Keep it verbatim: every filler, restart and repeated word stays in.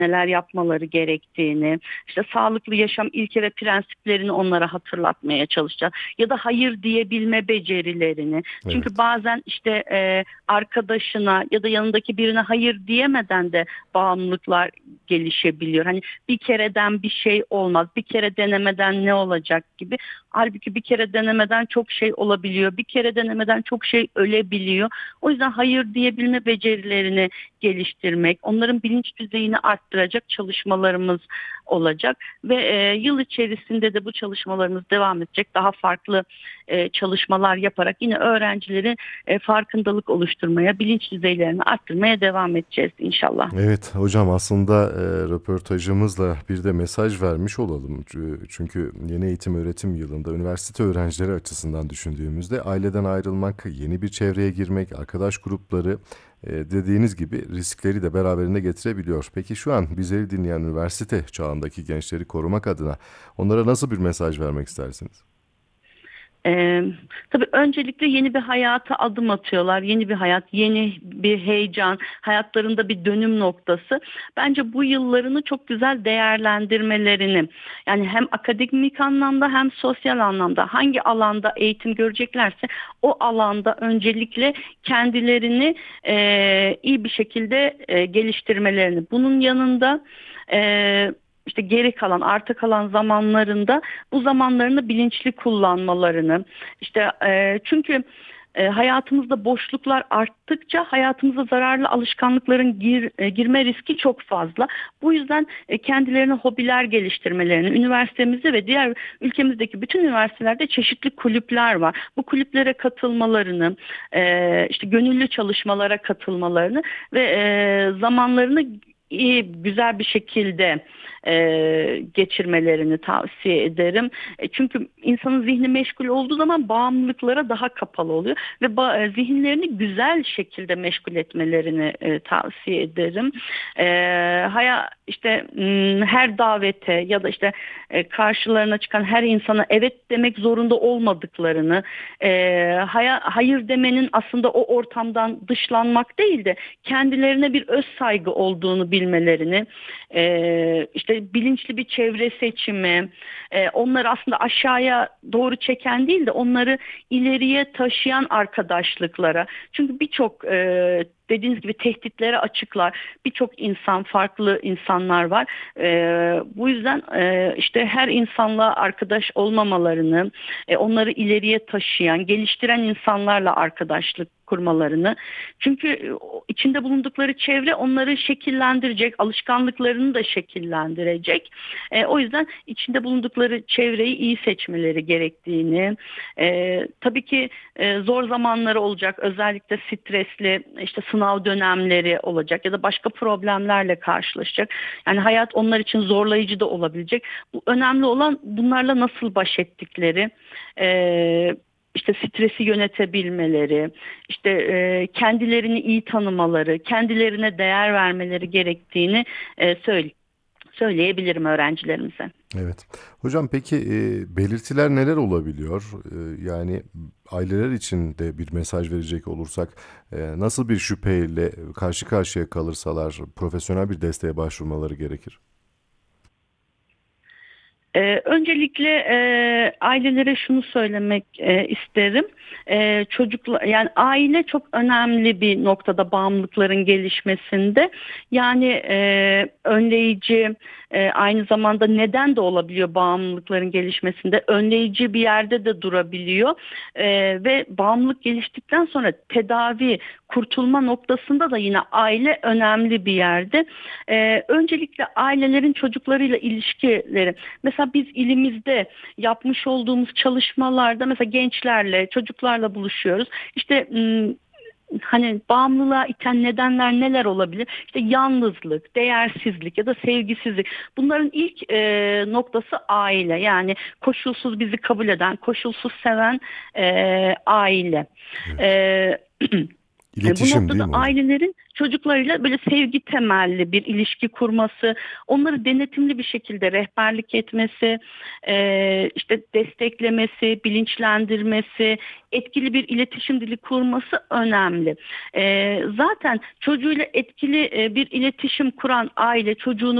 neler yapmaları gerektiğini, işte sağlıklı yaşam ilke ve prensiplerini onlara hatırlatmaya çalışacağız. Ya da hayır diyebilme becerilerini. Çünkü Evet. bazen işte e, arkadaşına ya da yanındaki birine hayır diyemeden de bağımlılıklar gelişebiliyor. Hani bir kereden bir şey olmaz, bir kere denemeden ne olacak gibi. Halbuki bir kere denemeden çok şey olabiliyor, bir kere denemeden çok şey ölebiliyor. O yüzden hayır diyebilme becerilerini geliştirmek, onların bilinç düzeyini arttıracak çalışmalarımız olacak ve e, yıl içerisinde de bu çalışmalarımız devam edecek. Daha farklı e, çalışmalar yaparak yine öğrencilerin e, farkındalık oluşturmaya, bilinç düzeylerini arttırmaya devam edeceğiz inşallah. Evet hocam, aslında e, röportajımızla bir de mesaj vermiş olalım. Çü- Çünkü yeni eğitim öğretim yılında üniversite öğrencileri açısından düşündüğümüzde aileden ayrılmak, yeni bir çevreye girmek, arkadaş grupları e, dediğiniz gibi riskleri de beraberinde getirebiliyor. Peki şu an bizleri dinleyen üniversite çağındaki gençleri korumak adına onlara nasıl bir mesaj vermek istersiniz? Ee, tabii öncelikle yeni bir hayata adım atıyorlar. Yeni bir hayat, yeni bir heyecan, hayatlarında bir dönüm noktası. Bence bu yıllarını çok güzel değerlendirmelerini, yani hem akademik anlamda hem sosyal anlamda hangi alanda eğitim göreceklerse o alanda öncelikle kendilerini e, iyi bir şekilde e, geliştirmelerini. Bunun yanında e, işte geri kalan, arta kalan zamanlarında bu zamanlarını bilinçli kullanmalarını, işte e, çünkü e, hayatımızda boşluklar arttıkça hayatımıza zararlı alışkanlıkların gir, e, girme riski çok fazla. Bu yüzden e, kendilerine hobiler geliştirmelerini, üniversitemizde ve diğer ülkemizdeki bütün üniversitelerde çeşitli kulüpler var. Bu kulüplere katılmalarını, e, işte gönüllü çalışmalara katılmalarını ve e, zamanlarını iyi, güzel bir şekilde e, geçirmelerini tavsiye ederim. E, çünkü insanın zihni meşgul olduğu zaman bağımlılıklara daha kapalı oluyor ve ba- e, zihinlerini güzel şekilde meşgul etmelerini e, tavsiye ederim. E, haya işte m, her davete ya da işte e, karşılarına çıkan her insana evet demek zorunda olmadıklarını, e, haya- hayır demenin aslında o ortamdan dışlanmak değil de kendilerine bir öz saygı olduğunu bilmelerini, e, işte bilinçli bir çevre seçimi, e, onları aslında aşağıya doğru çeken değil de onları ileriye taşıyan arkadaşlıklara. Çünkü birçok e, dediğiniz gibi tehditlere açıklar. Birçok insan, farklı insanlar var. E, bu yüzden e, işte her insanla arkadaş olmamalarını, e, onları ileriye taşıyan, geliştiren insanlarla arkadaşlık kurmalarını. Çünkü e, içinde bulundukları çevre onları şekillendirecek, alışkanlıklarını da şekillendirecek. E, o yüzden içinde bulundukları çevreyi iyi seçmeleri gerektiğini, e, tabii ki e, zor zamanları olacak, özellikle stresli işte sınav dönemleri olacak ya da başka problemlerle karşılaşacak. Yani hayat onlar için zorlayıcı da olabilecek. Bu önemli olan bunlarla nasıl baş ettikleri. E, işte stresi yönetebilmeleri, işte e, kendilerini iyi tanımaları, kendilerine değer vermeleri gerektiğini e, söyle, söyleyebilirim öğrencilerimize. Evet. Hocam peki e, belirtiler neler olabiliyor? E, yani aileler için de bir mesaj verecek olursak e, nasıl bir şüpheyle karşı karşıya kalırsalar profesyonel bir desteğe başvurmaları gerekir? Ee, öncelikle e, ailelere şunu söylemek e, isterim. E, çocuklar, yani aile çok önemli bir noktada bağımlılıkların gelişmesinde. Yani e, önleyici, e, aynı zamanda neden de olabiliyor bağımlılıkların gelişmesinde. Önleyici bir yerde de durabiliyor. E, ve bağımlılık geliştikten sonra tedavi, kurtulma noktasında da yine aile önemli bir yerde. E, öncelikle ailelerin çocuklarıyla ilişkileri. Mesela biz ilimizde yapmış olduğumuz çalışmalarda mesela gençlerle, çocuklarla buluşuyoruz. İşte m, hani bağımlılığa iten nedenler neler olabilir? İşte yalnızlık, değersizlik ya da sevgisizlik. Bunların ilk e, noktası aile. Yani koşulsuz bizi kabul eden, koşulsuz seven e, aile. Evet. E, E, bu İletişim değil noktada mi hocam? ailelerin çocuklarıyla böyle sevgi temelli bir ilişki kurması, onları denetimli bir şekilde rehberlik etmesi, e, işte desteklemesi, bilinçlendirmesi, etkili bir iletişim dili kurması önemli. E, zaten çocuğuyla etkili e, bir iletişim kuran aile çocuğunu